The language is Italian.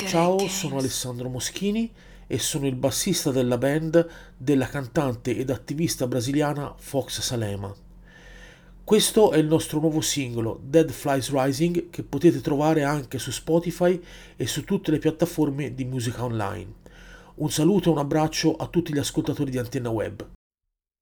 Ciao, sono Alessandro Moschini e sono il bassista della band della cantante ed attivista brasiliana Fox Salema. Questo è il nostro nuovo singolo, Dead Flies Rising, che potete trovare anche su Spotify e su tutte le piattaforme di musica online. Un saluto e un abbraccio a tutti gli ascoltatori di Antenna Web.